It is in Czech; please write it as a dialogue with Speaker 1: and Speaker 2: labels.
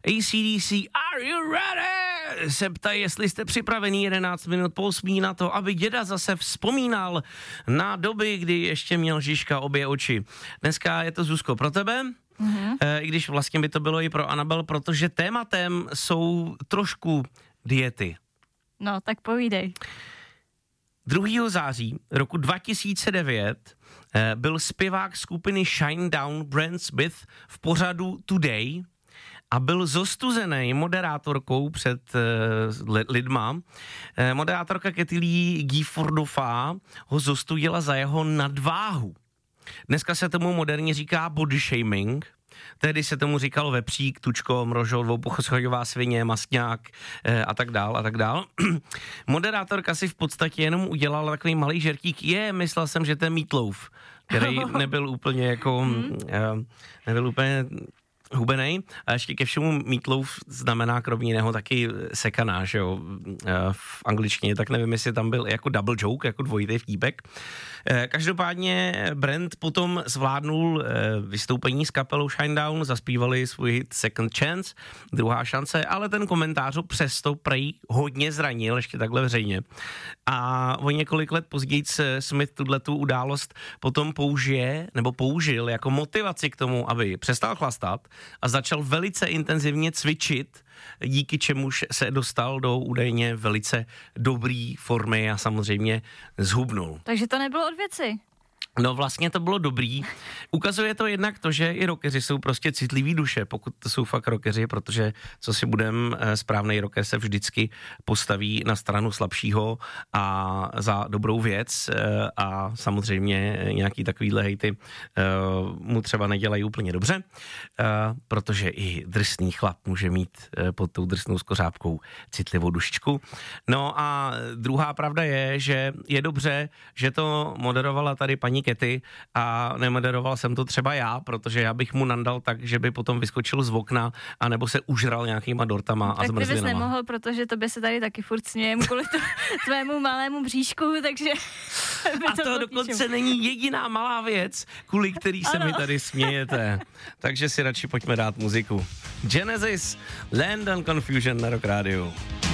Speaker 1: AC/DC, are you ready? Se ptají, jestli jste připravený 11 minut po 8 na to, aby děda zase vzpomínal na doby, kdy ještě měl Žižka obě oči. Dneska je to, Zuzko, pro tebe, i když vlastně by to bylo i pro Anabel, protože tématem jsou trošku diety.
Speaker 2: No, tak povídej.
Speaker 1: 2. září roku 2009 byl zpěvák skupiny Shinedown Brent Smith v pořadu Today a byl zostuzený moderátorkou před lidma. Moderátorka Katy Lee Giffordová ho zostudila za jeho nadváhu. Dneska se tomu moderně říká body shaming. Tehdy se tomu říkalo vepřík, tučko, mrožol, dvoupochodová svině, mastňák a tak dál. Moderátorka si v podstatě jenom udělala takový malý žertík. Myslel jsem, že to je Meatloaf, který nebyl úplně jako, nebyl úplně hubenej. A ještě ke všemu Meatloaf znamená kromě jiného taky sekaná, že jo, v angličtině, tak nevím, jestli tam byl jako double joke, jako dvojitý vtípek. Každopádně Brent potom zvládnul vystoupení s kapelou Shinedown, zaspívali svůj hit Second Chance, druhá šance, ale ten komentář přesto prej hodně zranil, ještě takhle veřejně. A o několik let později Smith tuhletu událost potom použil jako motivaci k tomu, aby přestal chlastat a začal velice intenzivně cvičit, díky čemuž se dostal do údajně velice dobrý formy a samozřejmě zhubnul.
Speaker 2: Takže to nebylo od věci.
Speaker 1: No vlastně to bylo dobrý. Ukazuje to jednak to, že i rockeři jsou prostě citlivý duše, pokud to jsou fakt rockeři, protože co si budem, správnej rocker se vždycky postaví na stranu slabšího a za dobrou věc a samozřejmě nějaký takovýhle hejty mu třeba nedělají úplně dobře, protože i drsný chlap může mít pod tou drsnou skořápkou citlivou dušičku. No a druhá pravda je, že je dobře, že to moderovala tady paní Katy a nemoderoval jsem to třeba já, protože já bych mu nandal tak, že by potom vyskočil z okna a nebo se užral nějakýma dortama a zmrzlinama.
Speaker 2: Tak ty bys nemohl, protože to by se tady taky furt smějem kvůli tvému malému bříšku, takže...
Speaker 1: A to dokonce není jediná malá věc, kvůli který se mi tady smějete. Takže si radši pojďme dát muziku. Genesis, Land and Confusion na Rock Radio.